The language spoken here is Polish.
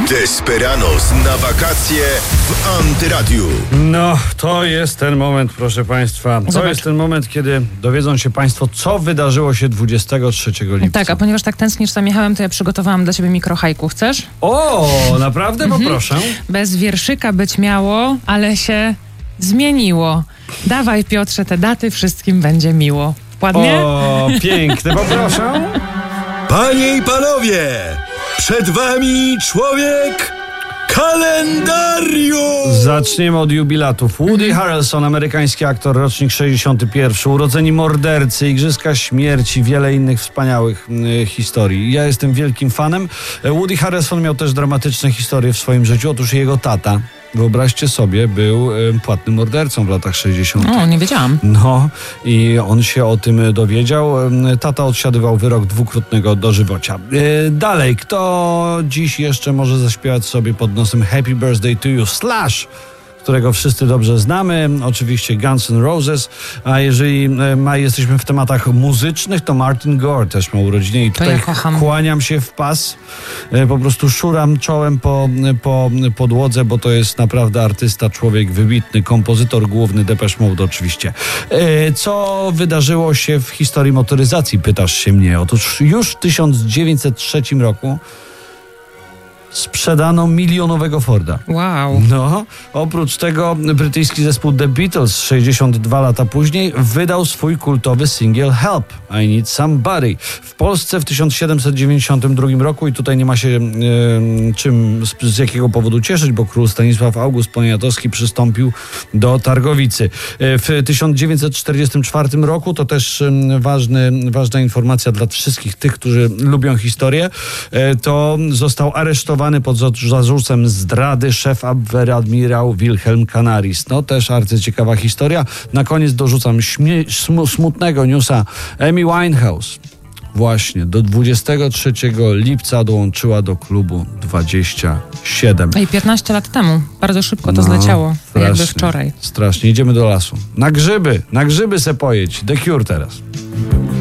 Desperados na wakacje w Antyradiu. No, to jest ten moment, proszę Państwa. To jest ten moment, kiedy dowiedzą się Państwo, co wydarzyło się 23 lipca. Tak, a ponieważ tak tęsknisz za Michałem, to ja przygotowałam dla ciebie mikrohajku. Chcesz? O, naprawdę? Poproszę. Bez wierszyka być miało, ale się zmieniło. Dawaj, Piotrze, te daty, wszystkim będzie miło. Ładnie? O, piękne, poproszę. Panie i panowie, przed wami człowiek kalendarium! Zaczniemy od jubilatów. Woody Harrelson, amerykański aktor, rocznik 61. Urodzeni mordercy, Igrzyska Śmierci, wiele innych wspaniałych historii. Ja jestem wielkim fanem. Woody Harrelson miał też dramatyczne historie w swoim życiu. Otóż jego tata, wyobraźcie sobie, był płatnym mordercą w latach 60. O, nie wiedziałam. No i on się o tym dowiedział. Tata odsiadywał wyrok dwukrotnego dożywocia. Dalej, kto dziś jeszcze może zaśpiewać sobie pod nosem Happy Birthday to You? Slash, którego wszyscy dobrze znamy, oczywiście Guns N' Roses, a jeżeli jesteśmy w tematach muzycznych, to Martin Gore też ma urodziny i tutaj kłaniam się w pas, po prostu szuram czołem po podłodze, bo to jest naprawdę artysta, człowiek wybitny, kompozytor główny, Depeche Mode oczywiście. Co wydarzyło się w historii motoryzacji, pytasz się mnie? Otóż już w 1903 roku sprzedano milionowego Forda. Wow. No, oprócz tego brytyjski zespół The Beatles 62 lata później wydał swój kultowy singiel Help, I Need Somebody. W Polsce w 1792 roku i tutaj nie ma się z jakiego powodu cieszyć, bo król Stanisław August Poniatowski przystąpił do Targowicy. W 1944 roku, to też ważna informacja dla wszystkich tych, którzy lubią historię, to został aresztowany pod zarzutem zdrady szef Abwehradmirał Wilhelm Canaris. No też arcyciekawa historia. Na koniec dorzucam smutnego newsa. Amy Winehouse właśnie do 23 lipca dołączyła do klubu 27. I 15 lat temu. Bardzo szybko to zleciało. Jakby wczoraj. Strasznie. Idziemy do lasu. Na grzyby se pojedź. The Cure teraz.